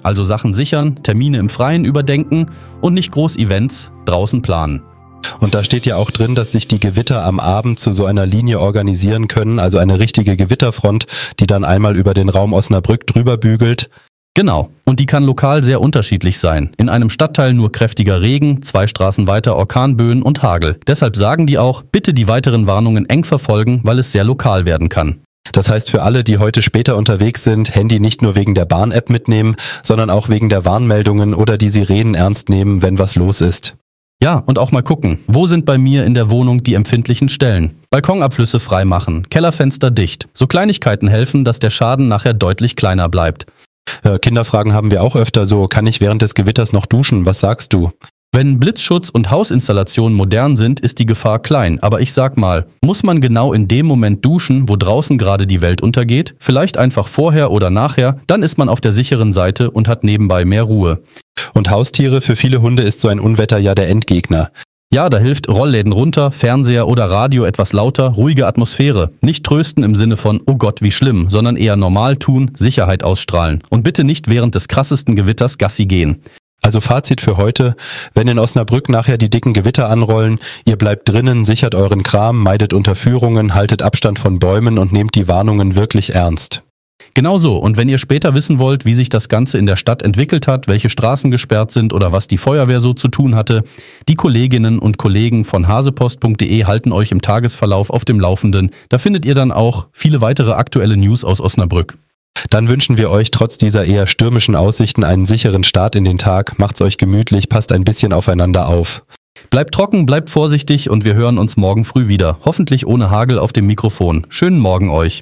Also Sachen sichern, Termine im Freien überdenken und nicht groß Events draußen planen. Und da steht ja auch drin, dass sich die Gewitter am Abend zu so einer Linie organisieren können, also eine richtige Gewitterfront, die dann einmal über den Raum Osnabrück drüber bügelt. Genau, und die kann lokal sehr unterschiedlich sein. In einem Stadtteil nur kräftiger Regen, 2 Straßen weiter Orkanböen und Hagel. Deshalb sagen die auch, bitte die weiteren Warnungen eng verfolgen, weil es sehr lokal werden kann. Das heißt für alle, die heute später unterwegs sind, Handy nicht nur wegen der Bahn-App mitnehmen, sondern auch wegen der Warnmeldungen oder die Sirenen ernst nehmen, wenn was los ist. Ja, und auch mal gucken, wo sind bei mir in der Wohnung die empfindlichen Stellen? Balkonabflüsse freimachen, Kellerfenster dicht. So Kleinigkeiten helfen, dass der Schaden nachher deutlich kleiner bleibt. Kinderfragen haben wir auch öfter so, kann ich während des Gewitters noch duschen? Was sagst du? Wenn Blitzschutz und Hausinstallationen modern sind, ist die Gefahr klein. Aber ich sag mal, muss man genau in dem Moment duschen, wo draußen gerade die Welt untergeht? Vielleicht einfach vorher oder nachher, dann ist man auf der sicheren Seite und hat nebenbei mehr Ruhe. Und Haustiere, für viele Hunde ist so ein Unwetter ja der Endgegner. Ja, da hilft Rollläden runter, Fernseher oder Radio etwas lauter, ruhige Atmosphäre. Nicht trösten im Sinne von, oh Gott, wie schlimm, sondern eher normal tun, Sicherheit ausstrahlen. Und bitte nicht während des krassesten Gewitters Gassi gehen. Also Fazit für heute, wenn in Osnabrück nachher die dicken Gewitter anrollen, ihr bleibt drinnen, sichert euren Kram, meidet Unterführungen, haltet Abstand von Bäumen und nehmt die Warnungen wirklich ernst. Genau so. Und wenn ihr später wissen wollt, wie sich das Ganze in der Stadt entwickelt hat, welche Straßen gesperrt sind oder was die Feuerwehr so zu tun hatte, die Kolleginnen und Kollegen von hasepost.de halten euch im Tagesverlauf auf dem Laufenden. Da findet ihr dann auch viele weitere aktuelle News aus Osnabrück. Dann wünschen wir euch trotz dieser eher stürmischen Aussichten einen sicheren Start in den Tag. Macht's euch gemütlich, passt ein bisschen aufeinander auf. Bleibt trocken, bleibt vorsichtig und wir hören uns morgen früh wieder. Hoffentlich ohne Hagel auf dem Mikrofon. Schönen Morgen euch.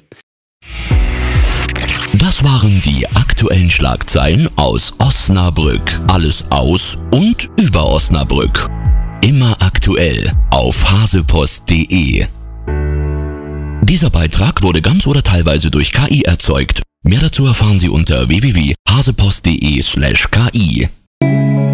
Das waren die aktuellen Schlagzeilen aus Osnabrück. Alles aus und über Osnabrück. Immer aktuell auf hasepost.de. Dieser Beitrag wurde ganz oder teilweise durch KI erzeugt. Mehr dazu erfahren Sie unter www.hasepost.de/ki.